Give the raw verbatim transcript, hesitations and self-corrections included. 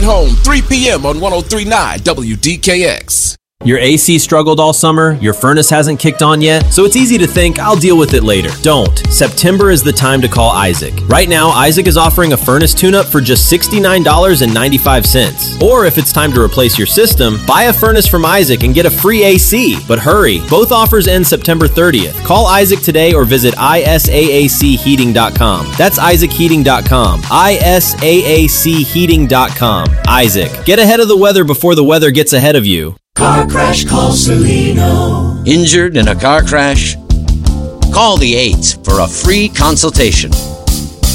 Ride Home, three p.m. on one oh three point nine W D K X. Your A C struggled all summer, your furnace hasn't kicked on yet, so it's easy to think, I'll deal with it later. Don't. September is the time to call Isaac. Right now, Isaac is offering a furnace tune-up for just sixty-nine dollars and ninety-five cents. Or if it's time to replace your system, buy a furnace from Isaac and get a free A C. But hurry, both offers end September thirtieth. Call Isaac today or visit I S A A C heating dot com. That's isaac heating dot com. I S A A C heating dot com. Isaac, get ahead of the weather before the weather gets ahead of you. Car crash, call Celino. Injured in a car crash? Call the eights for a free consultation.